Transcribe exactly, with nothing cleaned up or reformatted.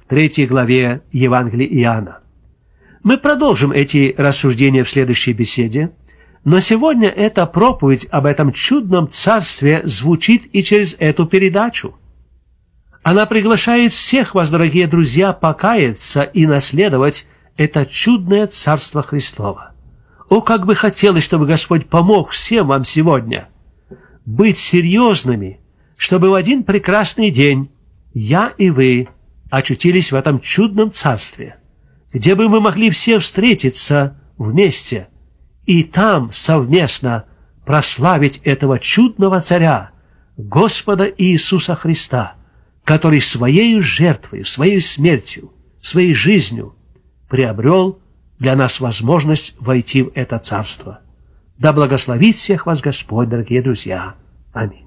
в третьей главе Евангелия Иоанна. Мы продолжим эти рассуждения в следующей беседе, но сегодня эта проповедь об этом чудном царстве звучит и через эту передачу. Она приглашает всех вас, дорогие друзья, покаяться и наследовать это чудное царство Христово. О, как бы хотелось, чтобы Господь помог всем вам сегодня быть серьезными, чтобы в один прекрасный день я и вы очутились в этом чудном царстве, где бы мы могли все встретиться вместе и там совместно прославить этого чудного царя, Господа Иисуса Христа, который своей жертвой, своей смертью, своей жизнью приобрел для нас возможность войти в это царство. Да благословит всех вас Господь, дорогие друзья. Аминь.